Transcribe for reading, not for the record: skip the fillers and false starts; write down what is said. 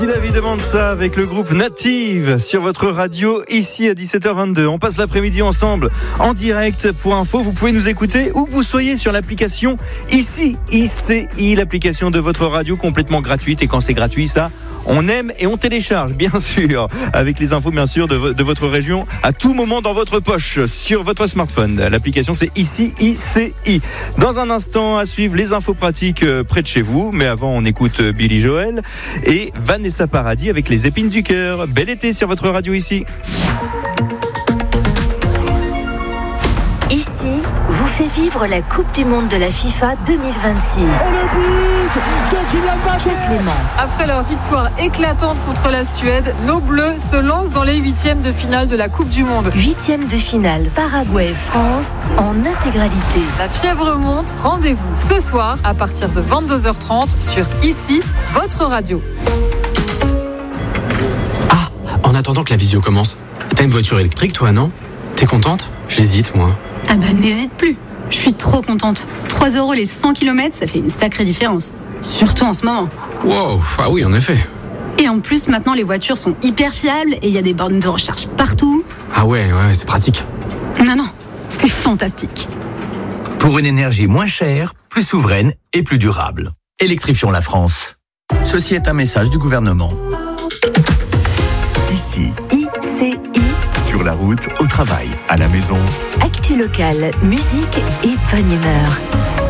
Il demande ça avec le groupe Native sur votre radio ici à 17h22. On passe l'après-midi ensemble en direct. Pour info, vous pouvez nous écouter où que vous soyez sur l'application ici, ICI, l'application de votre radio complètement gratuite. Et quand c'est gratuit, ça, on aime et on télécharge, bien sûr, avec les infos, bien sûr, de votre région à tout moment dans votre poche, sur votre smartphone. L'application, c'est ici, ICI. Dans un instant, à suivre les infos pratiques près de chez vous. Mais avant, on écoute Billy Joel et Vanessa Paradis avec les épines du cœur. Bel été sur votre radio ici. Ici vous fait vivre la Coupe du Monde de la FIFA 2026. Et le but de Kylian Mbappé. Pierre Clément. Après leur victoire éclatante contre la Suède, nos Bleus se lancent dans les huitièmes de finale de la Coupe du Monde. Huitième de finale Paraguay-France en intégralité. La fièvre monte, rendez-vous ce soir à partir de 22h30 sur ici, votre radio. En attendant que la visio commence, t'as une voiture électrique toi, non? T'es contente? J'hésite moi. Ah bah n'hésite plus, je suis trop contente. 3 € les 100 km, ça fait une sacrée différence. Surtout en ce moment. Wow, ah oui en effet. Et en plus maintenant les voitures sont hyper fiables et il y a des bornes de recharge partout. Ah ouais, c'est pratique. Non, c'est fantastique. Pour une énergie moins chère, plus souveraine et plus durable. Électrifions la France. Ceci est un message du gouvernement. Ici, ICI. sur la route, au travail, à la maison. Actu locale, musique et bonne humeur.